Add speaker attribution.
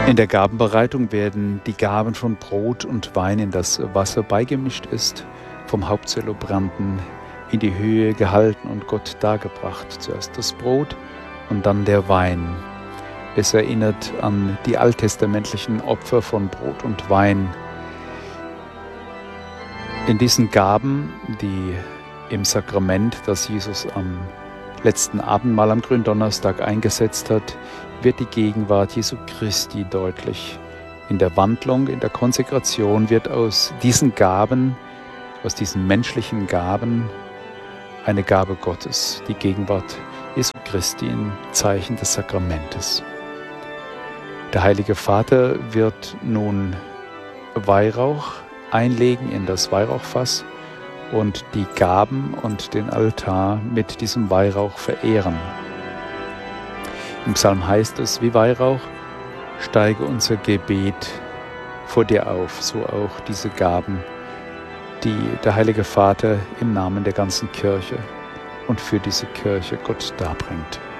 Speaker 1: In der Gabenbereitung werden die Gaben von Brot und Wein in das Wasser beigemischt ist, vom Hauptzelebranten in die Höhe gehalten und Gott dargebracht. Zuerst das Brot und dann der Wein. Es erinnert an die alttestamentlichen Opfer von Brot und Wein. In diesen Gaben, die im Sakrament, das Jesus am letzten Abendmahl am Gründonnerstag eingesetzt hat, wird die Gegenwart Jesu Christi deutlich. In der Wandlung, in der Konsekration wird aus diesen Gaben, aus diesen menschlichen Gaben, eine Gabe Gottes, die Gegenwart Jesu Christi im Zeichen des Sakramentes. Der Heilige Vater wird nun Weihrauch einlegen in das Weihrauchfass und die Gaben und den Altar mit diesem Weihrauch verehren. Im Psalm heißt es, wie Weihrauch, steige unser Gebet vor dir auf, so auch diese Gaben, die der Heilige Vater im Namen der ganzen Kirche und für diese Kirche Gott darbringt.